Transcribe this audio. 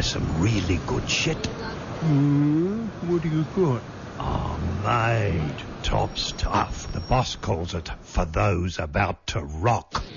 some really good shit. What do you got? Oh, mate, top stuff. The boss calls it for those about to rock.